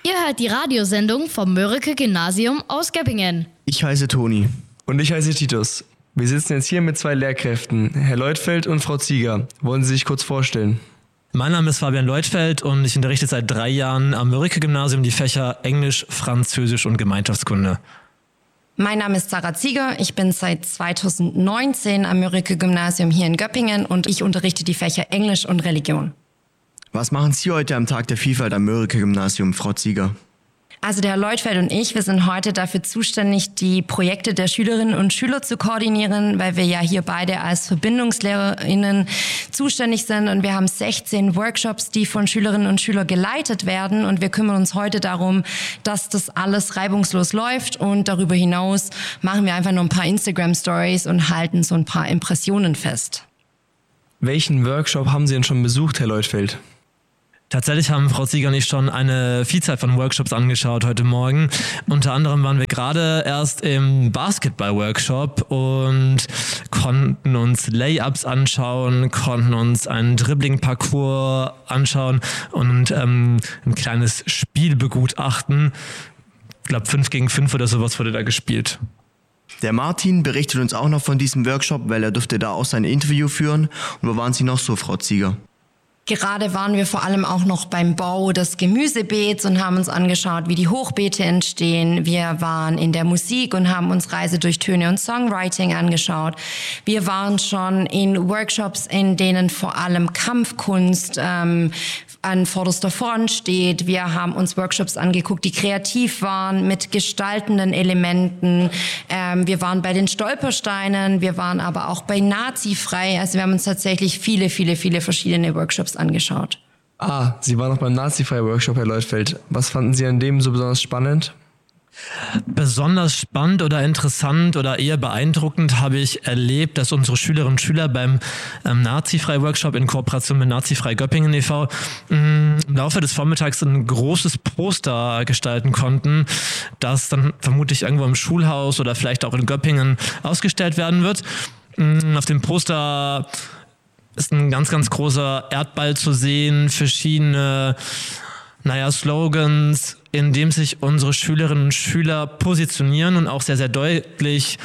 Ihr hört die Radiosendung vom Mörike-Gymnasium aus Göppingen. Ich heiße Toni. Und ich heiße Titus. Wir sitzen jetzt hier mit 2 Lehrkräften, Herr Leutfeld und Frau Zieger. Wollen Sie sich kurz vorstellen? Mein Name ist Fabian Leutfeld und ich unterrichte seit 3 Jahren am Mörike-Gymnasium die Fächer Englisch, Französisch und Gemeinschaftskunde. Mein Name ist Sarah Zieger, ich bin seit 2019 am Mörike-Gymnasium hier in Göppingen und ich unterrichte die Fächer Englisch und Religion. Was machen Sie heute am Tag der Vielfalt am Mörike-Gymnasium, Frau Zieger? Also der Herr Leutfeld und ich, wir sind heute dafür zuständig, die Projekte der Schülerinnen und Schüler zu koordinieren, weil wir ja hier beide als VerbindungslehrerInnen zuständig sind und wir haben 16 Workshops, die von Schülerinnen und Schülern geleitet werden und wir kümmern uns heute darum, dass das alles reibungslos läuft und darüber hinaus machen wir einfach noch ein paar Instagram-Stories und halten so ein paar Impressionen fest. Welchen Workshop haben Sie denn schon besucht, Herr Leutfeld? Tatsächlich haben Frau Zieger und ich schon eine Vielzahl von Workshops angeschaut heute Morgen. Unter anderem waren wir gerade erst im Basketball-Workshop und konnten uns Layups anschauen, konnten uns einen Dribbling-Parcours anschauen und ein kleines Spiel begutachten. Ich glaube 5 gegen 5 oder sowas wurde da gespielt. Der Martin berichtet uns auch noch von diesem Workshop, weil er durfte da auch sein Interview führen. Und wo waren Sie noch so, Frau Zieger? Gerade waren wir vor allem auch noch beim Bau des Gemüsebeets und haben uns angeschaut, wie die Hochbeete entstehen. Wir waren in der Musik und haben uns Reise durch Töne und Songwriting angeschaut. Wir waren schon in Workshops, in denen vor allem Kampfkunst an vorderster Front steht. Wir haben uns Workshops angeguckt, die kreativ waren, mit gestaltenden Elementen. Wir waren bei den Stolpersteinen, wir waren aber auch bei Nazifrei. Also wir haben uns tatsächlich viele verschiedene Workshops angeschaut. Sie waren noch beim Nazifrei-Workshop, Herr Leutfeld. Was fanden Sie an dem so besonders spannend? Besonders spannend oder interessant oder eher beeindruckend habe ich erlebt, dass unsere Schülerinnen und Schüler beim Nazifrei-Workshop in Kooperation mit Nazifrei Göppingen e.V. im Laufe des Vormittags ein großes Poster gestalten konnten, das dann vermutlich irgendwo im Schulhaus oder vielleicht auch in Göppingen ausgestellt werden wird. Auf dem Poster ist ein ganz großer Erdball zu sehen, verschiedene Slogans, in dem sich unsere Schülerinnen und Schüler positionieren und auch sehr deutlich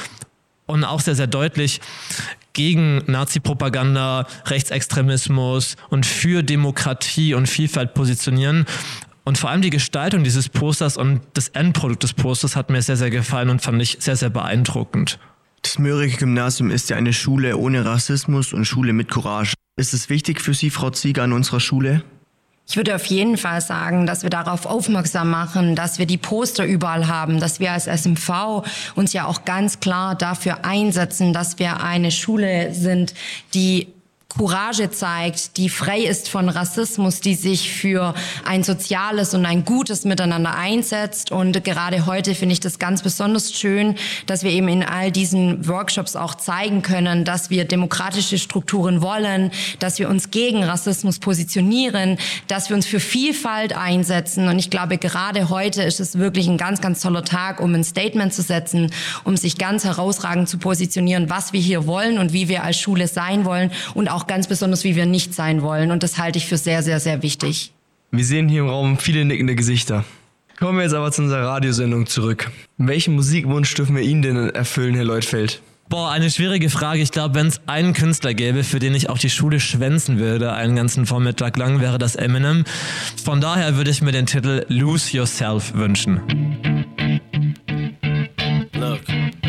gegen Nazi-Propaganda, Rechtsextremismus und für Demokratie und Vielfalt positionieren. Und vor allem die Gestaltung dieses Posters und das Endprodukt des Posters hat mir sehr gefallen und fand ich sehr beeindruckend. Das Mörike-Gymnasium ist ja eine Schule ohne Rassismus und Schule mit Courage. Ist es wichtig für Sie, Frau Zieger, an unserer Schule? Ich würde auf jeden Fall sagen, dass wir darauf aufmerksam machen, dass wir die Poster überall haben, dass wir als SMV uns ja auch ganz klar dafür einsetzen, dass wir eine Schule sind, die Courage zeigt, die frei ist von Rassismus, die sich für ein soziales und ein gutes Miteinander einsetzt. Und gerade heute finde ich das ganz besonders schön, dass wir eben in all diesen Workshops auch zeigen können, dass wir demokratische Strukturen wollen, dass wir uns gegen Rassismus positionieren, dass wir uns für Vielfalt einsetzen. Und ich glaube, gerade heute ist es wirklich ein ganz toller Tag, um ein Statement zu setzen, um sich ganz herausragend zu positionieren, was wir hier wollen und wie wir als Schule sein wollen und auch ganz besonders, wie wir nicht sein wollen. Und das halte ich für sehr wichtig. Wir sehen hier im Raum viele nickende Gesichter. Kommen wir jetzt aber zu unserer Radiosendung zurück. Welchen Musikwunsch dürfen wir Ihnen denn erfüllen, Herr Leutfeld? Eine schwierige Frage. Ich glaube, wenn es einen Künstler gäbe, für den ich auch die Schule schwänzen würde, einen ganzen Vormittag lang, wäre das Eminem. Von daher würde ich mir den Titel Lose Yourself wünschen. Look,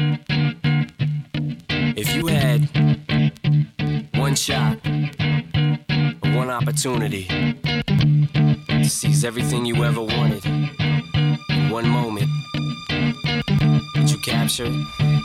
if you had one shot, one opportunity to seize everything you ever wanted in one moment, would you capture it?